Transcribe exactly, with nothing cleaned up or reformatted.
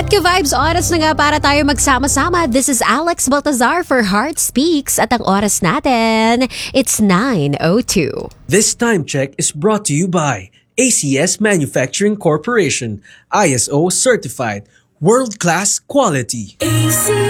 At ka-vibes, oras na nga para tayo magsama-sama. This is Alex Baltazar for Heart Speaks at ang oras natin, it's nine oh two. This time check is brought to you by A C S Manufacturing Corporation, I S O certified, world-class quality.